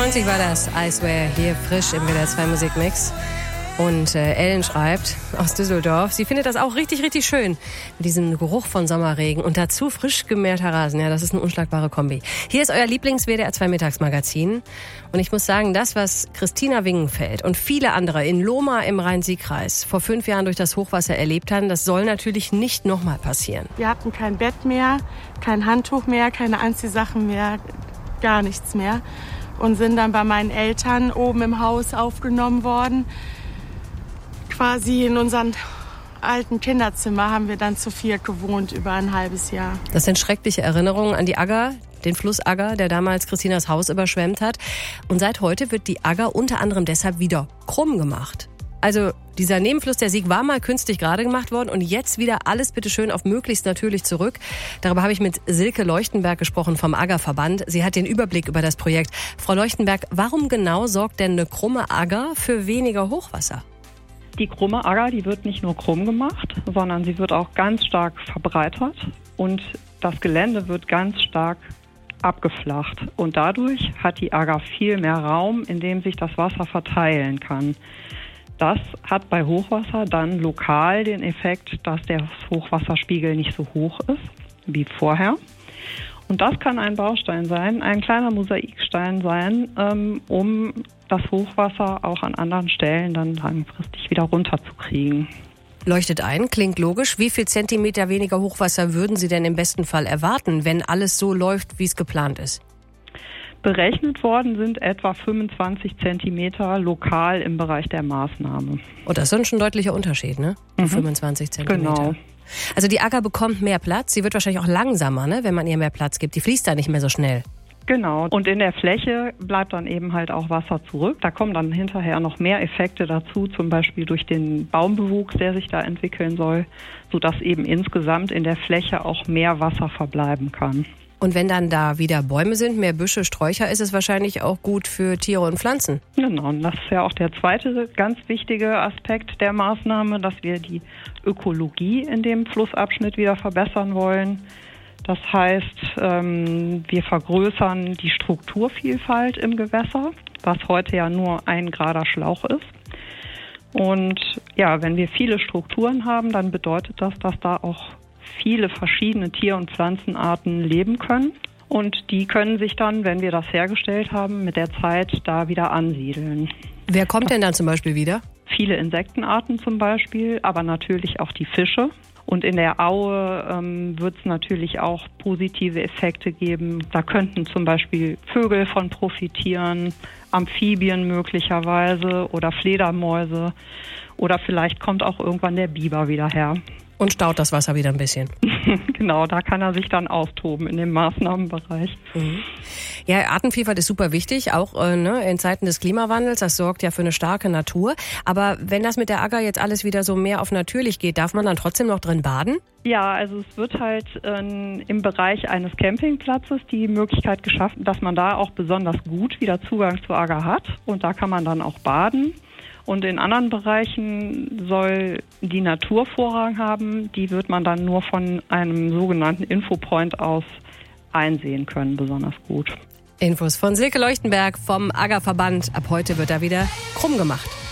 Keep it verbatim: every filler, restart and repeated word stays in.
neunzig war das, I Swear, hier frisch im W D R zwei Musikmix. Und äh, Ellen schreibt aus Düsseldorf, sie findet das auch richtig, richtig schön. Mit diesem Geruch von Sommerregen und dazu frisch gemähter Rasen. Ja, das ist eine unschlagbare Kombi. Hier ist euer Lieblings-W D R zwei Mittagsmagazin. Und ich muss sagen, das, was Christina Wingenfeld und viele andere in Lohmar im Rhein-Sieg-Kreis vor fünf Jahren durch das Hochwasser erlebt haben, das soll natürlich nicht nochmal passieren. Wir hatten kein Bett mehr, kein Handtuch mehr, keine Anziehsachen mehr, gar nichts mehr. Und sind dann bei meinen Eltern oben im Haus aufgenommen worden. Quasi in unserem alten Kinderzimmer haben wir dann zu viert gewohnt über ein halbes Jahr. Das sind schreckliche Erinnerungen an die Agger, den Fluss Agger, der damals Christinas Haus überschwemmt hat. Und seit heute wird die Agger unter anderem deshalb wieder krumm gemacht. Also dieser Nebenfluss der Sieg war mal künstlich gerade gemacht worden und jetzt wieder alles bitteschön auf möglichst natürlich zurück. Darüber habe ich mit Silke Leuchtenberg gesprochen vom Aggerverband. Sie hat den Überblick über das Projekt. Frau Leuchtenberg, warum genau sorgt denn eine krumme Agger für weniger Hochwasser? Die krumme Agger, die wird nicht nur krumm gemacht, sondern sie wird auch ganz stark verbreitert und das Gelände wird ganz stark abgeflacht. Und dadurch hat die Agger viel mehr Raum, in dem sich das Wasser verteilen kann. Das hat bei Hochwasser dann lokal den Effekt, dass der Hochwasserspiegel nicht so hoch ist wie vorher. Und das kann ein Baustein sein, ein kleiner Mosaikstein sein, ähm, um das Hochwasser auch an anderen Stellen dann langfristig wieder runterzukriegen. Leuchtet ein, klingt logisch. Wie viel Zentimeter weniger Hochwasser würden Sie denn im besten Fall erwarten, wenn alles so läuft, wie es geplant ist? Berechnet worden sind etwa fünfundzwanzig Zentimeter lokal im Bereich der Maßnahme. Oh, das ist schon ein deutlicher Unterschied, ne? Mhm. fünfundzwanzig Zentimeter. Genau. Also die Agger bekommt mehr Platz. Sie wird wahrscheinlich auch langsamer, ne, wenn man ihr mehr Platz gibt. Die fließt da nicht mehr so schnell. Genau. Und in der Fläche bleibt dann eben halt auch Wasser zurück. Da kommen dann hinterher noch mehr Effekte dazu, zum Beispiel durch den Baumbewuchs, der sich da entwickeln soll, sodass eben insgesamt in der Fläche auch mehr Wasser verbleiben kann. Und wenn dann da wieder Bäume sind, mehr Büsche, Sträucher, ist es wahrscheinlich auch gut für Tiere und Pflanzen. Genau, und das ist ja auch der zweite ganz wichtige Aspekt der Maßnahme, dass wir die Ökologie in dem Flussabschnitt wieder verbessern wollen. Das heißt, wir vergrößern die Strukturvielfalt im Gewässer, was heute ja nur ein gerader Schlauch ist. Und ja, wenn wir viele Strukturen haben, dann bedeutet das, dass da auch viele verschiedene Tier- und Pflanzenarten leben können. Und die können sich dann, wenn wir das hergestellt haben, mit der Zeit da wieder ansiedeln. Wer kommt denn dann zum Beispiel wieder? Viele Insektenarten zum Beispiel, aber natürlich auch die Fische. Und in der Aue ähm, wird es natürlich auch positive Effekte geben. Da könnten zum Beispiel Vögel von profitieren, Amphibien möglicherweise oder Fledermäuse. Oder vielleicht kommt auch irgendwann der Biber wieder her. Und staut das Wasser wieder ein bisschen. Genau, da kann er sich dann austoben in dem Maßnahmenbereich. Mhm. Ja, Artenvielfalt ist super wichtig, auch äh, ne, in Zeiten des Klimawandels. Das sorgt ja für eine starke Natur. Aber wenn das mit der Agger jetzt alles wieder so mehr auf natürlich geht, darf man dann trotzdem noch drin baden? Ja, also es wird halt äh, im Bereich eines Campingplatzes die Möglichkeit geschaffen, dass man da auch besonders gut wieder Zugang zur Agger hat. Und da kann man dann auch baden. Und in anderen Bereichen soll die Natur Vorrang haben. Die wird man dann nur von einem sogenannten Infopoint aus einsehen können, besonders gut. Infos von Silke Leuchtenberg vom Aggerverband. Ab heute wird da wieder krumm gemacht.